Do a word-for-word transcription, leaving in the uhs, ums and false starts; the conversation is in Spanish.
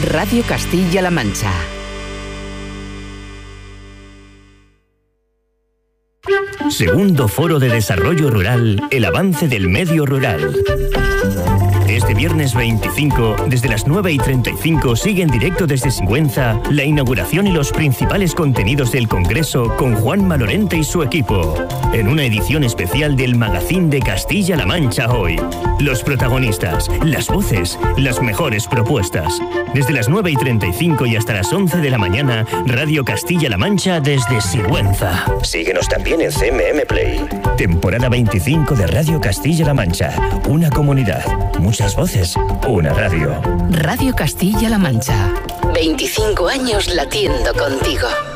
Radio Castilla-La Mancha. Segundo Foro de Desarrollo Rural, el avance del medio rural. Este viernes veinticinco, desde las nueve y treinta y cinco, sigue en directo desde Sigüenza la inauguración y los principales contenidos del Congreso con Juanma Lorente y su equipo, en una edición especial del Magazín de Castilla-La Mancha Hoy. Los protagonistas, las voces, las mejores propuestas. Desde las nueve y treinta y cinco y hasta las once de la mañana, Radio Castilla-La Mancha desde Sigüenza. Síguenos también en C M M Play. Temporada veinticinco de Radio Castilla-La Mancha. Una comunidad, muchas voces, una radio. Radio Castilla-La Mancha. veinticinco años latiendo contigo.